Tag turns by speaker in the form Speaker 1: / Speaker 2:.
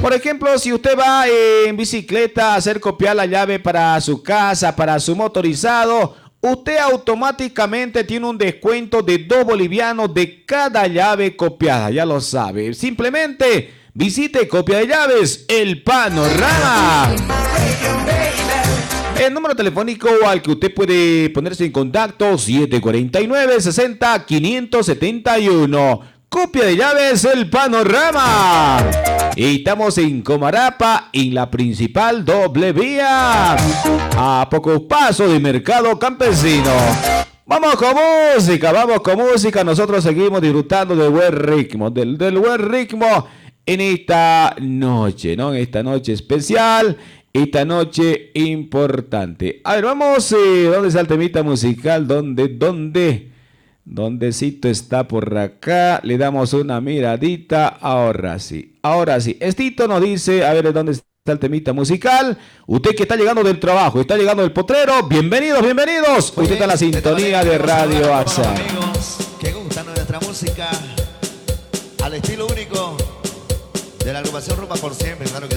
Speaker 1: Por ejemplo, si usted va en bicicleta a hacer copiar la llave para su casa, para su motorizado, usted automáticamente tiene un descuento de 2 bolivianos de cada llave copiada, ya lo sabe. Simplemente visite Copia de Llaves, El Panorama. El número telefónico al que usted puede ponerse en contacto, 749-60-571. Copia de Llaves, El Panorama. Y estamos en Comarapa, en la principal doble vía, a pocos pasos de Mercado Campesino. Vamos con música. Nosotros seguimos disfrutando del buen ritmo, del buen ritmo en esta noche, ¿no? En esta noche especial, esta noche importante. A ver, vamos, ¿dónde está el temita musical? ¿Dóndecito está por acá? Le damos una miradita. Ahora sí. Estito nos dice, a ver, ¿dónde está el temita musical? Usted que está llegando del trabajo, está llegando del potrero, bienvenidos. Usted está en la sintonía de Radio AXA.
Speaker 2: Amigos que gustan de nuestra música al estilo único de la agrupación Rumba por Siempre, claro que